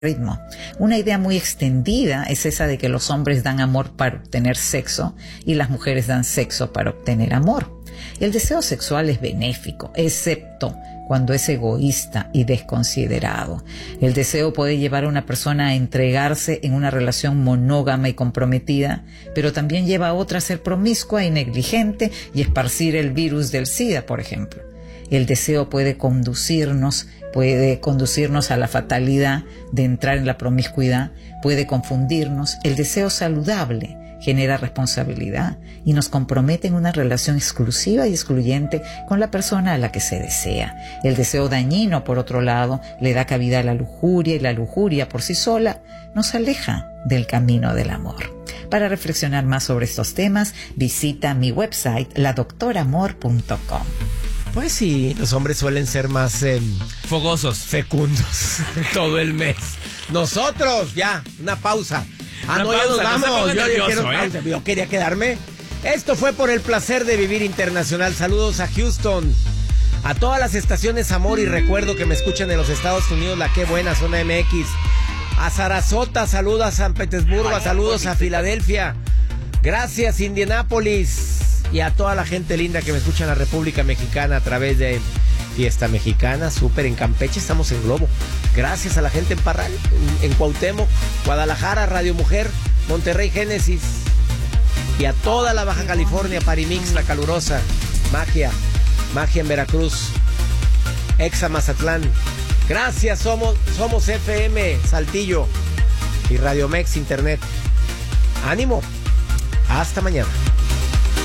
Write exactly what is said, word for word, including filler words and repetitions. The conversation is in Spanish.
ritmo. Una idea muy extendida es esa de que los hombres dan amor para obtener sexo y las mujeres dan sexo para obtener amor. El deseo sexual es benéfico, excepto cuando es egoísta y desconsiderado. El deseo puede llevar a una persona a entregarse en una relación monógama y comprometida, pero también lleva a otra a ser promiscua y negligente y esparcir el virus del SIDA, por ejemplo. El deseo puede conducirnos, puede conducirnos a la fatalidad de entrar en la promiscuidad, puede confundirnos. El deseo saludable genera responsabilidad y nos compromete en una relación exclusiva y excluyente con la persona a la que se desea. El deseo dañino, por otro lado, le da cabida a la lujuria y la lujuria por sí sola nos aleja del camino del amor. Para reflexionar más sobre estos temas, visita mi website la doctora amor punto com. Pues sí, los hombres suelen ser más eh, fogosos, fecundos todo el mes. Nosotros, ya, una pausa. Ah, una no, pausa, ya nos vamos. No yo, nervioso, quiero, ¿eh? pausa, yo quería quedarme. Esto fue por el placer de vivir internacional. Saludos a Houston, a todas las estaciones Amor y Recuerdo que me escuchan en los Estados Unidos, la Qué Buena, Zona M X. A Sarasota, saludos a San Petersburgo, Ay, saludos a Filadelfia. Gracias, Indianápolis. Y a toda la gente linda que me escucha en la República Mexicana a través de Fiesta Mexicana, súper en Campeche, estamos en Globo. Gracias a la gente en Parral, en, en Cuauhtémoc, Guadalajara, Radio Mujer, Monterrey, Génesis. Y a toda la Baja California, Parimix, La Calurosa, Magia, Magia en Veracruz, Exa Mazatlán. Gracias, somos, somos F M Saltillo y Radio Mex Internet. Ánimo, hasta mañana.